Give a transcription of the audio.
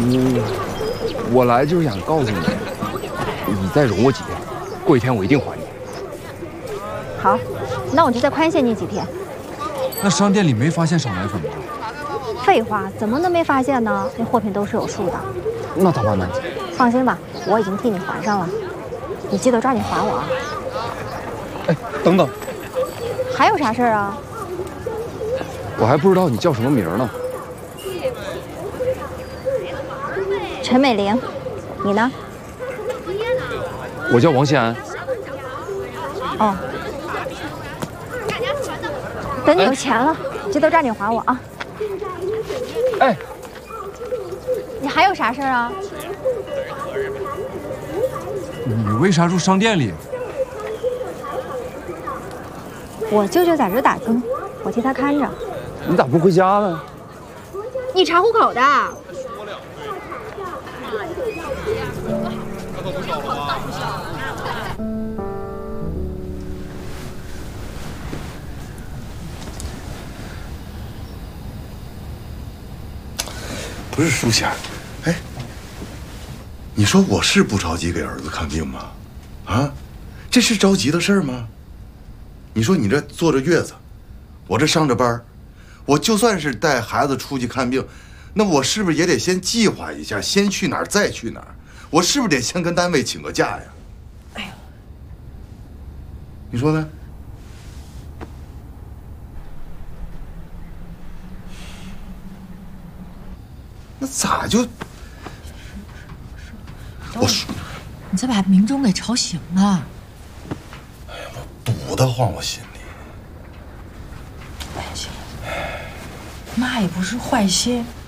我来就是想告诉你，你再容我几天，过几天我一定还你。 好，那我就再宽限你几天。 那商店里没发现少奶粉吗？ 废话，怎么能没发现呢？那货品都是有数的。 那咋办呢？ 放心吧，我已经替你还上了，你记得抓紧还我啊！ 哎，等等， 还有啥事儿啊？ 我还不知道你叫什么名呢。 陈美玲，你呢？ 我叫王新安。 哦，等你有钱了，记得抓紧还我啊！ 哎， 你还有啥事儿啊？ 你为啥住商店里？ 我舅舅在这打更，我替他看着。 你咋不回家呢？ 你查户口的？ 不是书谦，哎，你说我是不着急给儿子看病吗？啊，这是着急的事儿吗？你说你这坐着月子，我这上着班，我就算是带孩子出去看病，那我是不是也得先计划一下，先去哪儿再去哪儿？我是不是得先跟单位请个假呀？哎呦，你说呢？那咋就？我说， 你这把明忠给吵醒了。 哎呀，我堵得慌，我心里。 哎，行了，妈也不是坏心，